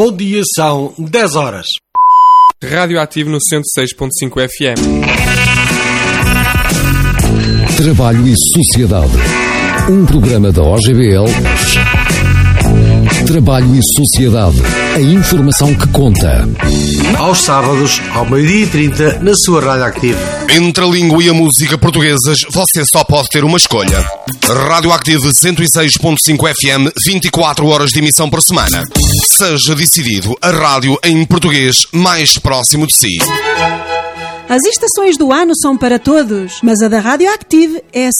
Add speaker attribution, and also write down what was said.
Speaker 1: Bom dia, são 10 horas.
Speaker 2: Radioativo no 106.5 FM.
Speaker 3: Trabalho e Sociedade. Um programa da OGBL. Trabalho e Sociedade. A informação que conta.
Speaker 1: Aos sábados, ao 12h30, na sua Rádio Active.
Speaker 4: Entre a língua e a música portuguesas, você só pode ter uma escolha. Rádio Active 106.5 FM, 24 horas de emissão por semana. Seja decidido a rádio em português mais próximo de si.
Speaker 5: As estações do ano são para todos, mas a da Rádio Active é